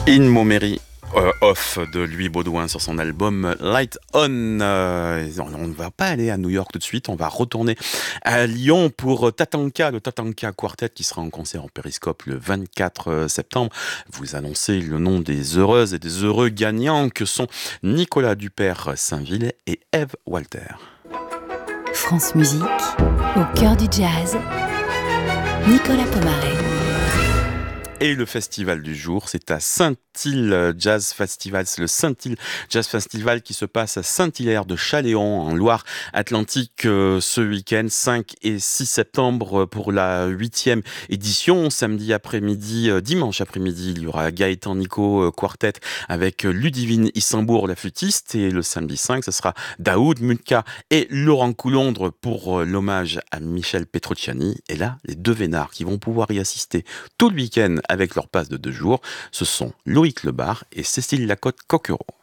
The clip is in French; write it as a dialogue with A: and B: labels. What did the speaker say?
A: In Montméry. Off de Louis Baudouin sur son album Light On. On ne va pas aller à New York tout de suite, on va retourner à Lyon pour Tatanka, le Tatanka Quartet qui sera en concert en Périscope le 24 septembre. Vous annoncez le nom des heureuses et des heureux gagnants que sont Nicolas Dupert-Sainville et Eve Walter.
B: France Musique, au cœur du jazz, Nicolas Pomaré.
A: Et le festival du jour, c'est à Saint-Île Jazz Festival. C'est le Saint-Île Jazz Festival qui se passe à Saint-Hilaire de Chaléon, en Loire-Atlantique, ce week-end, 5 et 6 septembre, pour la 8e édition. Samedi après-midi, dimanche après-midi, il y aura Gaëtan Nico Quartet avec Ludivine Issambourg, la flûtiste. Et le samedi 5, ce sera Daoud Mutka et Laurent Coulondre pour l'hommage à Michel Petrucciani. Et là, les deux vénards qui vont pouvoir y assister tout le week-end avec leur passe de 2 jours, ce sont Loïc Lebar et Cécile Lacotte-Coquereau.